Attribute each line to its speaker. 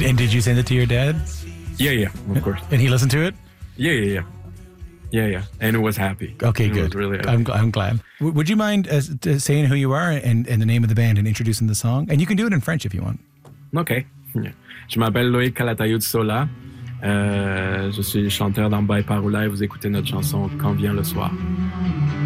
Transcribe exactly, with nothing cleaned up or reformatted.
Speaker 1: And did you send it to your dad?
Speaker 2: Yeah, yeah, of course.
Speaker 1: And he listened to it?
Speaker 2: Yeah, yeah, yeah. Yeah, yeah. And was happy.
Speaker 1: Okay,
Speaker 2: He
Speaker 1: good.
Speaker 2: was really happy.
Speaker 1: I'm, I'm glad. W- would you mind uh, t- saying who you are and, and the name of the band and introducing the song? And you can do it in French if you want.
Speaker 2: OK. Je m'appelle Loïc Calatayud Sola. Euh, je suis chanteur dans By Paroula et vous écoutez notre chanson Quand vient le soir.